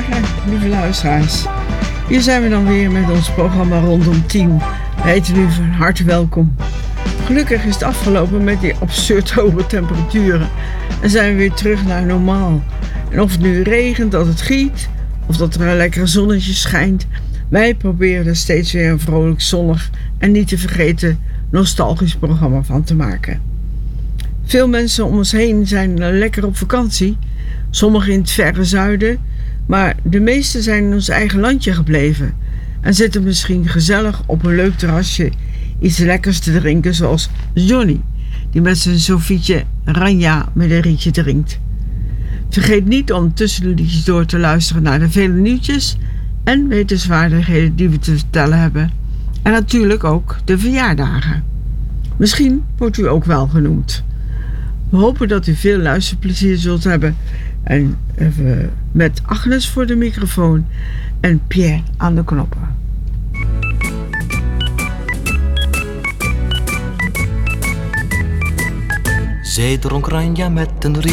Goedemorgen, lieve luisteraars. Hier zijn we dan weer met ons programma Rondom 10. We heten u van harte welkom. Gelukkig is het afgelopen met die absurd hoge temperaturen en zijn we weer terug naar normaal. En of het nu regent, dat het giet of dat er een lekker zonnetje schijnt, wij proberen er steeds weer een vrolijk, zonnig en niet te vergeten nostalgisch programma van te maken. Veel mensen om ons heen zijn lekker op vakantie, sommigen in het verre zuiden, maar de meesten zijn in ons eigen landje gebleven en zitten misschien gezellig op een leuk terrasje iets lekkers te drinken, zoals Johnny, die met zijn Sofietje Ranja met een rietje drinkt. Vergeet niet om tussen de liedjes door te luisteren naar de vele nieuwtjes en wetenswaardigheden die we te vertellen hebben. En natuurlijk ook de verjaardagen. Misschien wordt u ook wel genoemd. We hopen dat u veel luisterplezier zult hebben. En met Agnes voor de microfoon en Pierre aan de knoppen. Zij dronk Ranja met een